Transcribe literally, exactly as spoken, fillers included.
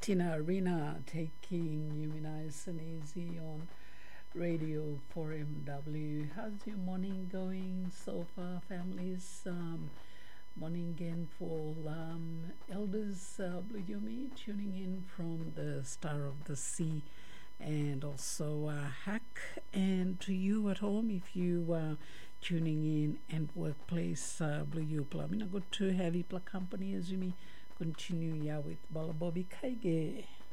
Tina Arena taking you nice and easy on Radio four M W. How's your morning going so far, families? Um, morning again for um, Elders uh, Blue Yumi tuning in from the Star of the Sea, and also uh, Hack. And to you at home, if you are uh, tuning in, and workplace uh, Blue Yupla. I'm going to have Ipla company as you may continue yeah, with Bala Bobby Kaige.